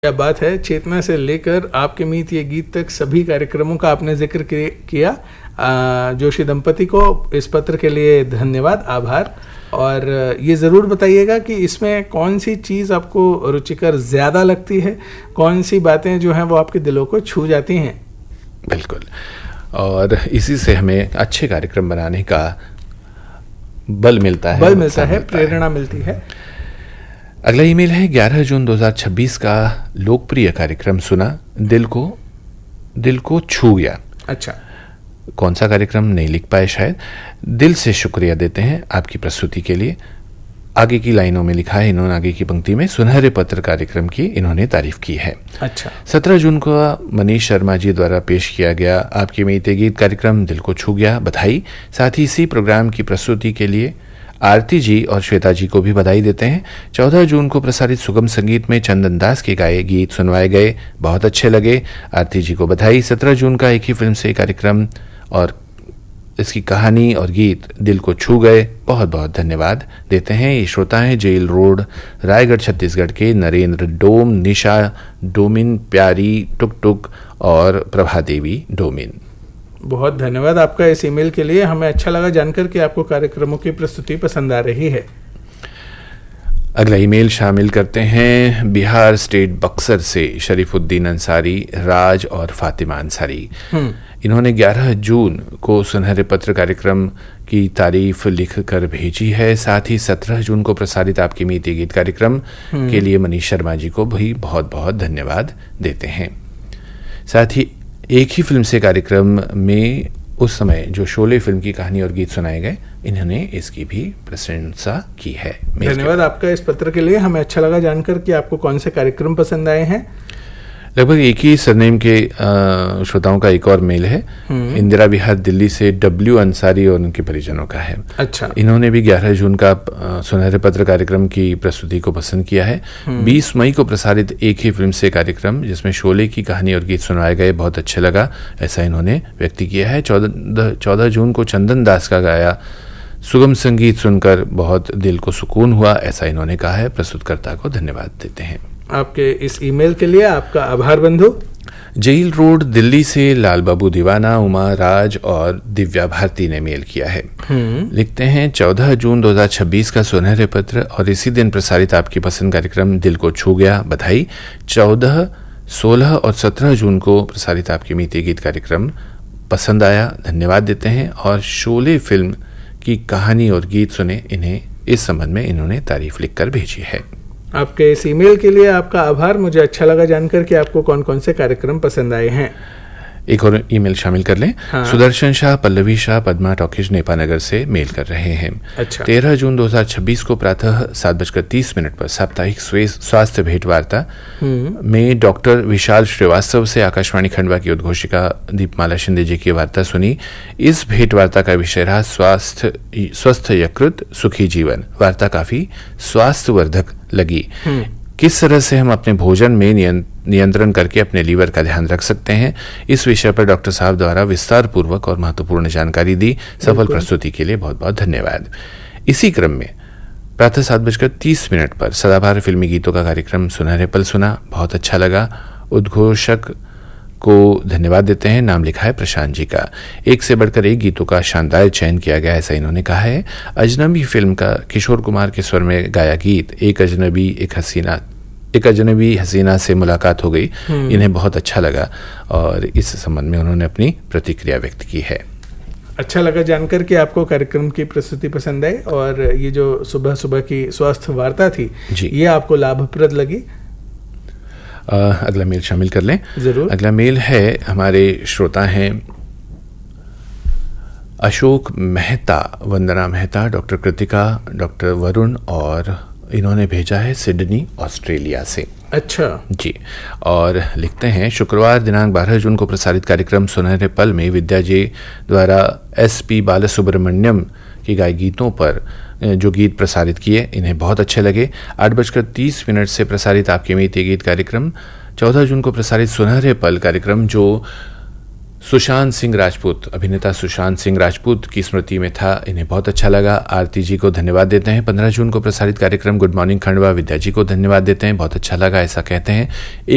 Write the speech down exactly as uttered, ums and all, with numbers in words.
क्या बात है। चेतना से लेकर आपके मीत ये गीत तक सभी कार्यक्रमों का आपने जिक्र किया। जोशी दंपति को इस पत्र के लिए धन्यवाद, आभार। और ये ज़रूर बताइएगा कि इसमें कौन सी चीज़ आपको रुचिकर ज़्यादा लगती है, कौन सी बातें जो हैं वो आपके दिलों को छू जाती हैं। बिल्कुल, और इसी से हमें अच्छे कार्यक्रम बनाने का बल मिलता है, बल मिलता है, प्रेरणा मिलती है। अगला ईमेल है ग्यारह जून दो हज़ार छब्बीस का लोकप्रिय कार्यक्रम सुना, दिल को दिल को छू गया। अच्छा, कौन सा कार्यक्रम नहीं लिख पाए शायद। दिल से शुक्रिया देते हैं आपकी प्रस्तुति के लिए। आगे की लाइनों में लिखा है इन्होंने, आगे की पंक्ति में सुनहरे पत्र कार्यक्रम की इन्होंने तारीफ की है। अच्छा, सत्रह जून को मनीष शर्मा जी द्वारा पेश किया गया आपके मीते गीत कार्यक्रम दिल को छू गया, बधाई। साथ ही इसी प्रोग्राम की प्रस्तुति के लिए आरती जी और श्वेता जी को भी बधाई देते हैं। चौदह जून को प्रसारित सुगम संगीत में चंदन दास के गाए गीत सुनवाए गए, बहुत अच्छे लगे, आरती जी को बधाई। सत्रह जून का एक ही फिल्म से कार्यक्रम और इसकी कहानी और गीत दिल को छू गए, बहुत बहुत धन्यवाद देते हैं। ये श्रोता हैं जेल रोड, रायगढ़ छत्तीसगढ़ के नरेंद्र डोम, निशा डोमिन, प्यारी टुक टुक और प्रभा देवी डोमिन। बहुत धन्यवाद आपका इस ईमेल के लिए। हमें अच्छा लगा जानकर कि आपको कार्यक्रमों की प्रस्तुति पसंद आ रही है। अगला ईमेल शामिल करते हैं बिहार स्टेट बक्सर से शरीफुद्दीन अंसारी, राज और फातिमा अंसारी। इन्होंने ग्यारह जून को सुनहरे पत्र कार्यक्रम की तारीफ लिख कर भेजी है। साथ ही सत्रह जून को प्रसारित आपकी मीते गीत कार्यक्रम के लिए मनीष शर्मा जी को भी बहुत बहुत धन्यवाद देते हैं। साथ ही एक ही फिल्म से कार्यक्रम में उस समय जो शोले फिल्म की कहानी और गीत सुनाए गए, इन्होंने इसकी भी प्रशंसा की है। धन्यवाद आपका इस पत्र के लिए। हमें अच्छा लगा जानकर कि आपको कौन से कार्यक्रम पसंद आए हैं। लगभग एक ही सरनेम के श्रोताओं का एक और मेल है, इंदिरा विहार दिल्ली से डब्ल्यू अंसारी और उनके परिजनों का है। अच्छा, इन्होंने भी ग्यारह जून का सुनहरे पत्र कार्यक्रम की प्रस्तुति को पसंद किया है। बीस मई को प्रसारित एक ही फिल्म से कार्यक्रम जिसमें शोले की कहानी और गीत सुनाए गए, बहुत अच्छे लगा, ऐसा इन्होंने व्यक्त किया है। चौदह चौदह जून को चंदन दास का गाया सुगम संगीत सुनकर बहुत दिल को सुकून हुआ, ऐसा इन्होंने कहा है। प्रस्तुतकर्ता को धन्यवाद देते हैं। आपके इस ईमेल के लिए आपका आभार बंधु। जेल रोड दिल्ली से लाल बाबू दीवाना, उमा, राज और दिव्या भारती ने मेल किया है। लिखते हैं चौदह जून दो हज़ार छब्बीस का सुनहरे पत्र और इसी दिन प्रसारित आपकी पसंद कार्यक्रम दिल को छू गया, बधाई। चौदह, सोलह और सत्रह जून को प्रसारित आपके मीते गीत कार्यक्रम पसंद आया, धन्यवाद देते हैं। और शोले फिल्म की कहानी और गीत सुने, इन्हें इस संबंध में इन्होंने तारीफ लिखकर भेजी है। आपके इस ईमेल के लिए आपका आभार। मुझे अच्छा लगा जानकर कि आपको कौन कौन से कार्यक्रम पसंद आए हैं। एक और ईमेल शामिल कर लें। हाँ। सुदर्शन शाह, पल्लवी शाह, पद्मा टॉकीज नेपानगर से मेल कर रहे हैं। अच्छा। तेरह जून दो हज़ार छब्बीस को प्रातः सात बजकर तीस मिनट पर साप्ताहिक स्वास्थ्य भेंट वार्ता में डॉक्टर विशाल श्रीवास्तव से आकाशवाणी खंडवा की उद्घोषिका दीपमाला शिंदे जी की वार्ता सुनी। इस भेंट वार्ता का विषय रहा स्वास्थ्य स्वस्थ यकृत सुखी जीवन। वार्ता काफी स्वास्थ्यवर्धक लगी। किस तरह से हम अपने भोजन में नियंत्रण करके अपने लीवर का ध्यान रख सकते हैं, इस विषय पर डॉक्टर साहब द्वारा विस्तार पूर्वक और महत्वपूर्ण जानकारी दी। सफल प्रस्तुति के लिए बहुत बहुत धन्यवाद। इसी क्रम में प्रातः सात बजकर तीस मिनट पर सदाबहार फिल्मी गीतों का कार्यक्रम सुनहरे पल सुना, बहुत अच्छा लगा। उद्घोषक को धन्यवाद देते हैं, नाम लिखा है प्रशांत जी का। एक से बढ़कर एक गीतों का शानदार चयन किया गया, ऐसा इन्होंने कहा है। अजनबी फिल्म का किशोर कुमार के स्वर में गाया गीत एक अजनबी एक हसीना एक अजनबी हसीना से मुलाकात हो गई, इन्हें बहुत अच्छा लगा और इस संबंध में उन्होंने अपनी प्रतिक्रिया व्यक्त की है। अच्छा लगा जानकर कि आपको कार्यक्रम की प्रस्तुति पसंद आई और ये जो सुबह सुबह की स्वास्थ्य वार्ता थी ये आपको लाभप्रद लगी। आ, अगला मेल शामिल कर लें। जरूर। अगला मेल है, हमारे श्रोता हैं अशोक मेहता, वंदना मेहता, डॉक्टर कृतिका, डॉक्टर वरुण और इन्होंने भेजा है सिडनी ऑस्ट्रेलिया से। अच्छा जी, और लिखते हैं शुक्रवार दिनांक बारह जून को प्रसारित कार्यक्रम सुनहरे पल में विद्या जी द्वारा एस पी बालसुब्रमण्यम की गाय गीतों पर जो गीत प्रसारित किए, इन्हें बहुत अच्छे लगे। आठ बजकर तीस मिनट से प्रसारित आपके मीते गीत कार्यक्रम, चौदह जून को प्रसारित सुनहरे पल कार्यक्रम जो सुशांत सिंह राजपूत, अभिनेता सुशांत सिंह राजपूत की स्मृति में था, इन्हें बहुत अच्छा लगा। आरती जी को धन्यवाद देते हैं। पंद्रह जून को प्रसारित कार्यक्रम गुड मॉर्निंग खंडवा, विद्या जी को धन्यवाद देते हैं, बहुत अच्छा लगा, ऐसा कहते हैं।